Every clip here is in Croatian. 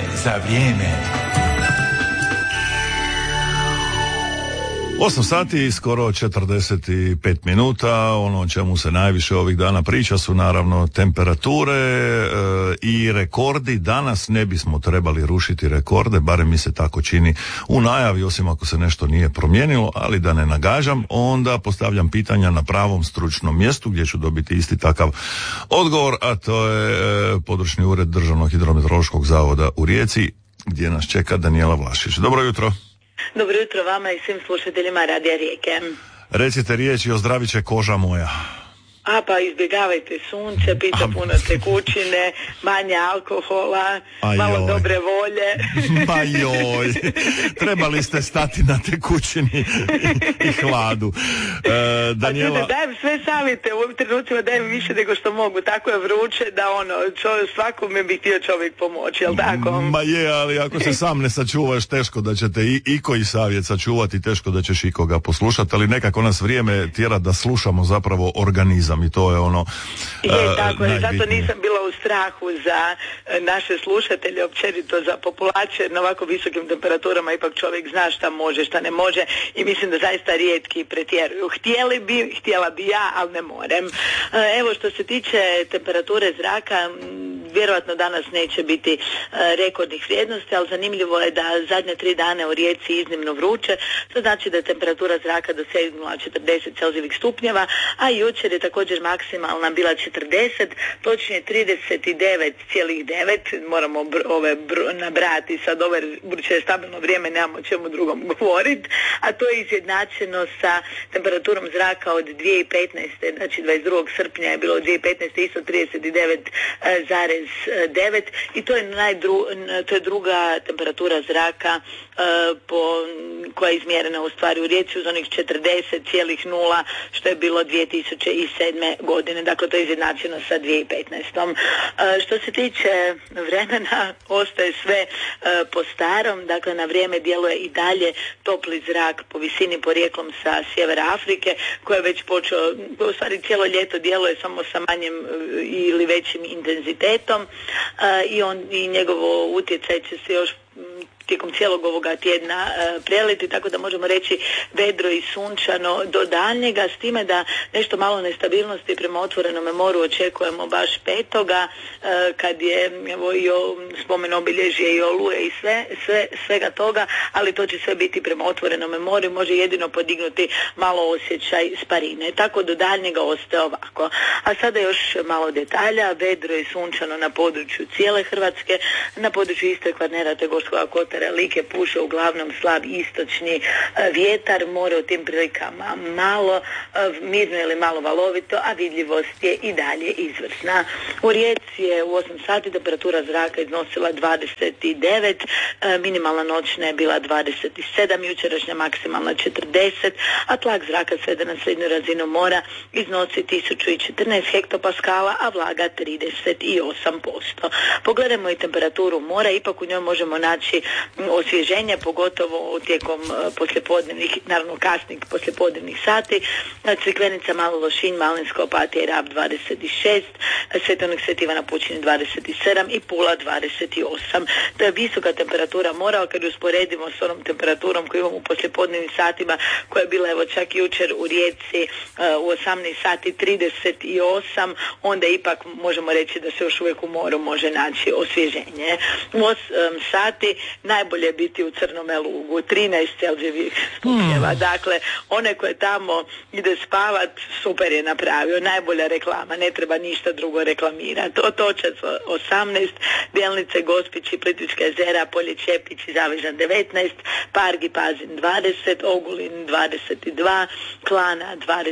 za vrijeme. 8 sati i skoro 45 minuta. Ono o čemu se najviše ovih dana priča su naravno temperature i rekordi. Danas ne bismo trebali rušiti rekorde, barem mi se tako čini u najavi, osim ako se nešto nije promijenilo, ali da ne nagađam, onda postavljam pitanja na pravom stručnom mjestu gdje ću dobiti isti takav odgovor, a to je područni ured Državnog hidrometeorološkog zavoda u Rijeci, gdje nas čeka Danijela Vlašić. Dobro jutro. Dobro jutro vama i svim slušateljima Radija Rijeke. Recite riječi, ozdravit će koža moja. Pa izbjegavajte sunce, pite puno tekućine, manje alkohola, malo dobre volje. Ma joj, trebali ste stati na tekućini i hladu. Daniela... Dajem sve savjete, u ovim trenucima dajem više nego što mogu, tako je vruće da svakome bi htio čovjek pomoći, jel tako? Ma je, ali ako se sam ne sačuvaš, teško da ćete ikoji savjet sačuvati, teško da ćeš ikoga poslušati, ali nekako nas vrijeme tjera da slušamo zapravo organizam. I to je ono tako je, zato nisam bila u strahu za naše slušatelje, općenito za populaciju, jer na ovako visokim temperaturama ipak čovjek zna šta može, šta ne može i mislim da zaista rijetki pretjeruju. Htjela bi ja, ali ne morem. Evo, što se tiče temperature zraka, vjerojatno danas neće biti rekordnih vrijednosti, ali zanimljivo je da zadnje 3 dana u Rijeci iznimno vruće, to znači da je temperatura zraka dosegnula 40 Celzijevih stupnjeva, a jučer je također maksimalna bila 40, točnije 39,9, moramo nabrati sad ove buduće stabilno vrijeme, nemamo o čemu drugom govoriti, a to je izjednačeno sa temperaturom zraka od 2015. Znači 22. srpnja je bilo 2015. isto 39,9 i to je druga temperatura zraka koja je izmjerena u stvari u Rijeci uz onih 40,0 što je bilo 2007. godine, dakle to je izjednačeno sa 2015. Što se tiče vremena, ostaje sve po starom, dakle na vrijeme djeluje i dalje topli zrak po visini porijeklom sa sjevera Afrike, koji je već počeo, u stvari cijelo ljeto djeluje samo sa manjim ili većim intenzitetom i njegovo utjecaj će se još tijekom cijelog ovoga tjedna preliti, tako da možemo reći vedro i sunčano do daljnjega, s time da nešto malo nestabilnosti prema otvorenome moru očekujemo baš 5. Kad je i spomen obilježje i oluje i svega toga, ali to će sve biti prema otvorenome moru, može jedino podignuti malo osjećaj sparine. Tako do daljnjega ostaje ovako. A sada još malo detalja, vedro i sunčano na području cijele Hrvatske, na području Istre, Kvarnera te Gorskoga kotara, Like puše uglavnom slab istočni vjetar, more u tim prilikama malo mirno ili malo valovito, a vidljivost je i dalje izvrsna. U Rijeci je u 8 sati temperatura zraka iznosila 29, minimalna noćna je bila 27, jučerašnja maksimalna 40, a tlak zraka svede na srednju razinu mora iznosi 1014 hektopaskala, a vlaga 38%. Pogledajmo i temperaturu mora, ipak u njoj možemo naći osvježenje, pogotovo tijekom poslijepodnevnih, naravno kasnih poslijepodnevnih sati. Crikvenica, Malo Lošinj, Malinska Opatija i Rab 26, Svetonik Sveti Ivana Pučini 27 i Pula 28. To je visoka temperatura mora, ali kad usporedimo s onom temperaturom koju imamo u poslijepodnevnim satima, koja je bila evo čak jučer u Rijeci u 18 sati 38, onda ipak možemo reći da se još uvijek u moru može naći osvježenje. U 8 sati najbolje biti u Crnome Lugu, 13 Celzijevih stupnjeva. Dakle, one koje tamo ide spavat, super je napravio, najbolja reklama, ne treba ništa drugo reklamirati. Otočac 18, Delnice, Gospići, Plitvička jezera, Polje Čepić i Zavižan 19, Parg i Pazin 20, Ogulin 22, Klana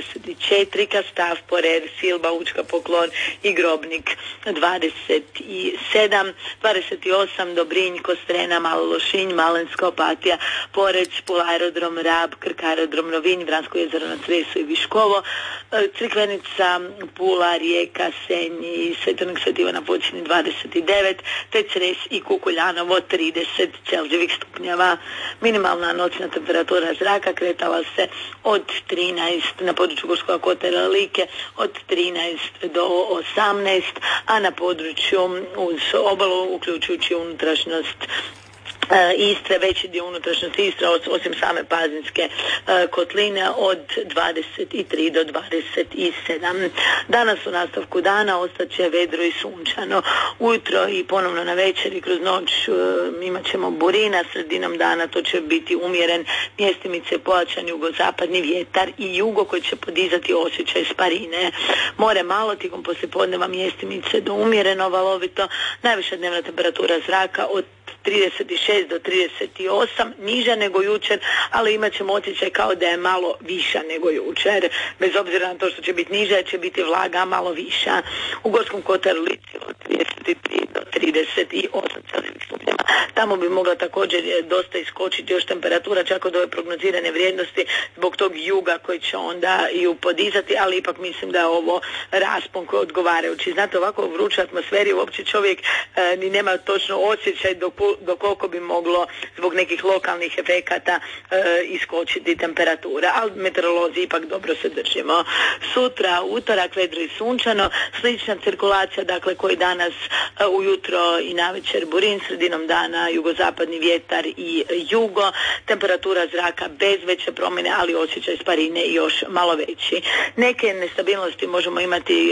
24, Kastav, Porer, Silba, Učka, Poklon i Grobnik 27, 28, Dobrinj, Kostrena, Malo Lošinj, Malenska, Opatija, Poreč, Pula aerodrom, Rab, Krk aerodrom, Rovinj, Vransko jezero na Cresu i Viškovo, Crikvenica, Pula, Rijeka, Senj i Svetonik Sveti Ivan Apoćini 29, te Cres i Kukuljanovo 30 Celzijevih stupnjeva. Minimalna noćna temperatura zraka kretala se od 13 na području Gorskog kotara, Like od 13 do 18, a na području uz obalu uključujući unutrašnjost Istre, veći dio unutrašnjosti Istre, osim same Pazinske kotline od 23 do 27. Danas u nastavku dana ostaće vedro i sunčano. Ujutro i ponovno na večer i kroz noć imat ćemo burina, sredinom dana to će biti umjeren, mjestimice pojačan jugozapadni vjetar i jugo koji će podizati osjećaj sparine. More malo, tijekom poslijepodneva mjestimice do umjereno valovito, najviša dnevna temperatura zraka od 36 do 38, niža nego jučer, ali imat ćemo osjećaj kao da je malo viša nego jučer. Bez obzira na to što će biti niža, će biti vlaga malo viša. U Gorskom kotaru Lici od 33 do 38 stupnjeva. Tamo bi mogla također dosta iskočiti još temperatura, čak od ove prognozirane vrijednosti, zbog tog juga koji će onda ju podizati, ali ipak mislim da je ovo raspon koji odgovarajući. Znate, ovako u vrućoj atmosferi uopće čovjek ni nema točno osjećaj do koliko bi moglo zbog nekih lokalnih efekata iskočiti temperatura, ali meteorolozi ipak dobro se držimo. Sutra, utorak, vedro i sunčano, slična cirkulacija, dakle, koji danas ujutro i navečer burin, sredinom dana jugozapadni vjetar i jugo, temperatura zraka bez veće promjene, ali osjećaj sparine još malo veći. Neke nestabilnosti možemo imati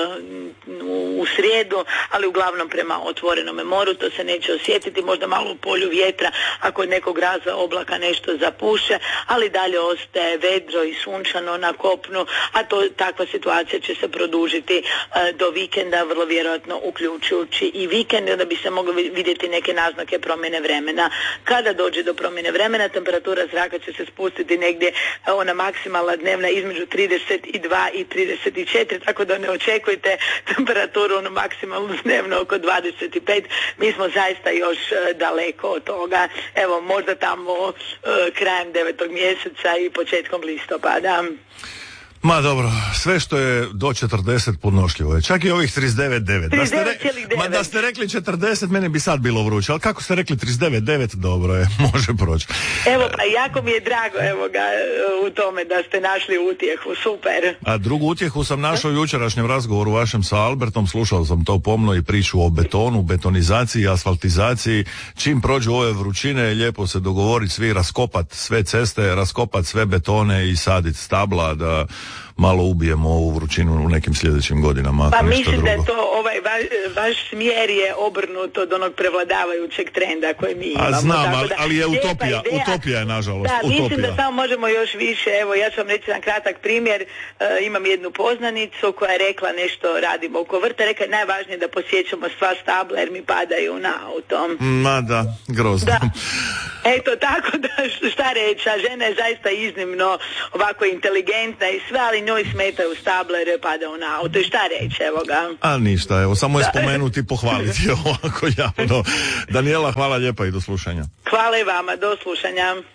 u srijedu, ali uglavnom prema otvorenome moru, to se neće osjetiti, možda malo u polju vjetra ako od nekog raza oblaka nešto zapuše, ali dalje ostaje vedro i sunčano na kopnu, a takva situacija će se produžiti do vikenda, vrlo vjerojatno uključujući i vikend, da bi se mogli vidjeti neke naznake promjene vremena. Kada dođe do promjene vremena, temperatura zraka će se spustiti negdje, ona maksimalna dnevna između 32 i 34, tako da ne očekujte temperaturu maksimalnu dnevno oko 25. Mi smo zaista još daleko od toga. Evo, možda tamo krajem 9. mjeseca i početkom listopada. Ma dobro, sve što je do 40 podnošljivo je. Čak i ovih 39,9. Ma da ste rekli 40, meni bi sad bilo vruće, ali kako ste rekli 39,9, dobro je, može proći. Evo, pa jako mi je drago, evo ga, u tome da ste našli utjehu, super. A drugu utjehu sam našao u jučerašnjem razgovoru vašem sa Albertom, slušao sam to pomno i priču o betonu, betonizaciji, asfaltizaciji. Čim prođu ove vrućine, lijepo se dogovoriti svi, raskopat sve ceste, raskopat sve betone i saditi stabla da malo ubijemo ovu vrućinu u nekim sljedećim godinama. Pa mislim da je to vaš smjer je obrnut od onog prevladavajućeg trenda koji mi imamo. A znam, ali je utopija je nažalost. Da, utopija. Mislim da samo možemo još više. Evo, ja ću vam reći jedan kratak primjer. Imam jednu poznanicu koja je rekla nešto radimo oko vrta. Rekla je najvažnije da posjećamo sva stabla jer mi padaju na auto. Ma da, grozno. Da. Eto, tako da šta reći, a žena je zaista iznimno ovako inteligentna i sve, ali njoj smetaju stabla jer je padao na auto. I šta reći, evo ga. A ništa, evo, samo je spomenuti i pohvaliti ovako javno. Daniela, hvala lijepa i do slušanja. Hvala i vama, do slušanja.